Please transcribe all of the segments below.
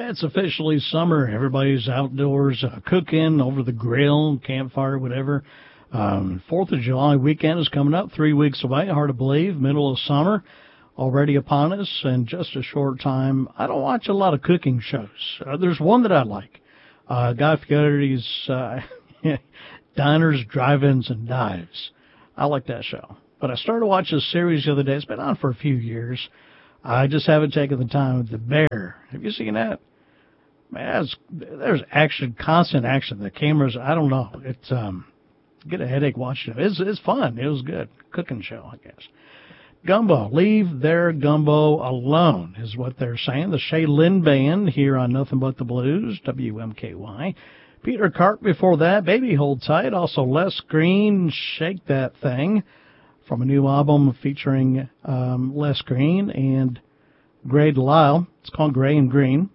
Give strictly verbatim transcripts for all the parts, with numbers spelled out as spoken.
It's officially summer. Everybody's outdoors uh, cooking over the grill, campfire, whatever. Um, Fourth of July weekend is coming up, three weeks away, hard to believe, middle of summer already upon us in just a short time. I don't watch a lot of cooking shows. Uh, there's one that I like, uh, Guy Fieri's uh, Diners, Drive-Ins, and Dives. I like that show. But I started watching a series the other day. It's been on for a few years. I just haven't taken the time. The Bear. Have you seen that? Man, there's action, constant action. The cameras, I don't know. It's, um, get a headache watching it. It's, it's fun. It was good. Cooking show, I guess. Gumbo. Leave their gumbo alone is what they're saying. The Shay Lynn Band here on Nothing But the Blues, W M K Y. Peter Carp before that, Baby Hold Tight. Also Les Green, Shake That Thing, from a new album featuring um, Les Green and Gray Delisle. It's called Gray and Green.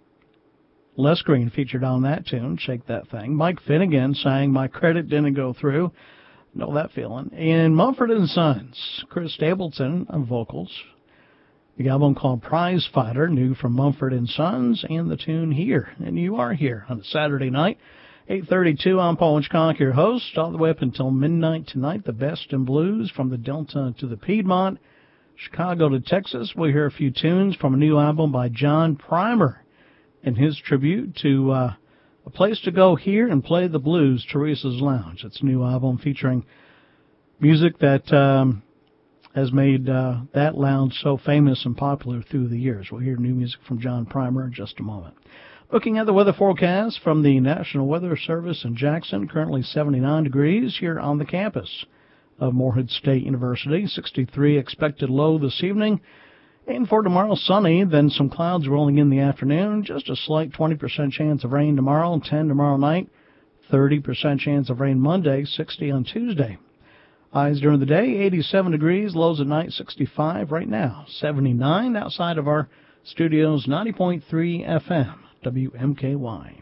Les Green featured on that tune, Shake That Thing. Mike Finnegan sang My Credit Didn't Go Through. Know that feeling. And Mumford and Sons, Chris Stapleton on vocals. The album called Prize Fighter, new from Mumford and Sons, and the tune Here. And you are here on a Saturday night, eight thirty-two. I'm Paul Hitchcock, your host, all the way up until midnight tonight. The best in blues from the Delta to the Piedmont, Chicago to Texas. We'll hear a few tunes from a new album by John Primer and his tribute to uh, A Place to Go Here and Play the Blues, Teresa's Lounge. It's a new album featuring music that um, has made uh, that lounge so famous and popular through the years. We'll hear new music from John Primer in just a moment. Looking at the weather forecast from the National Weather Service in Jackson, currently seventy-nine degrees here on the campus of Morehead State University. sixty-three expected low this evening. And for tomorrow, sunny, then some clouds rolling in the afternoon. Just a slight twenty percent chance of rain tomorrow, ten tomorrow night. thirty percent chance of rain Monday, sixty on Tuesday. Highs during the day, eighty-seven degrees, lows at night, sixty-five. Right now, seventy-nine outside of our studios, ninety point three F M, W M K Y.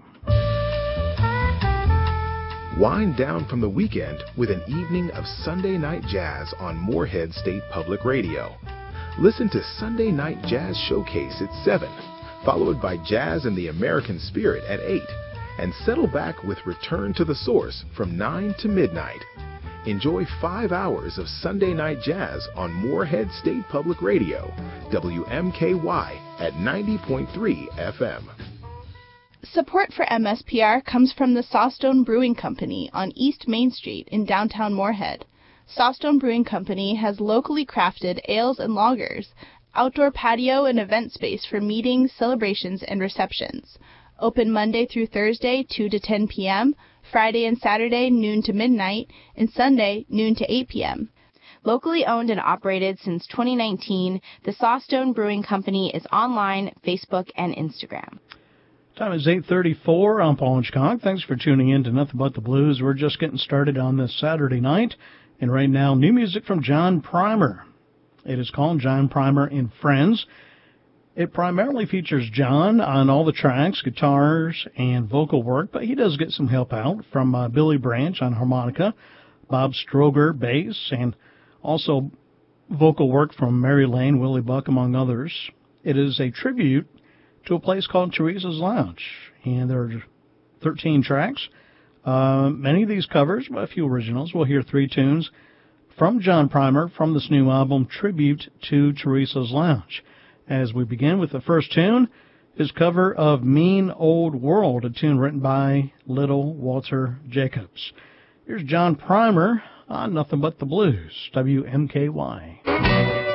Wind down from the weekend with an evening of Sunday Night Jazz on Morehead State Public Radio. Listen to Sunday Night Jazz Showcase at seven, followed by Jazz and the American Spirit at eight, and settle back with Return to the Source from nine to midnight. Enjoy five hours of Sunday Night Jazz on Morehead State Public Radio, W M K Y at ninety point three F M. Support for M S P R comes from the Sawstone Brewing Company on East Main Street in downtown Morehead. Sawstone Brewing Company has locally crafted ales and lagers, outdoor patio and event space for meetings, celebrations, and receptions. Open Monday through Thursday, two to ten p.m., Friday and Saturday, noon to midnight, and Sunday, noon to eight p.m. Locally owned and operated since twenty nineteen, the Sawstone Brewing Company is online, Facebook, and Instagram. Time is eight thirty-four. I'm Paul Hitchcock. Thanks for tuning in to Nothing But the Blues. We're just getting started on this Saturday night. And right now, new music from John Primer. It is called John Primer and Friends. It primarily features John on all the tracks, guitars, and vocal work, but he does get some help out from uh, Billy Branch on harmonica, Bob Stroger bass, and also vocal work from Mary Lane, Willie Buck, among others. It is a tribute to a place called Teresa's Lounge, and there are thirteen tracks. Uh, many of these covers, but a few originals. We'll hear three tunes from John Primer from this new album, Tribute to Teresa's Lounge. As we begin with the first tune, his cover of Mean Old World, a tune written by Little Walter Jacobs. Here's John Primer on Nothing But the Blues, W M K Y.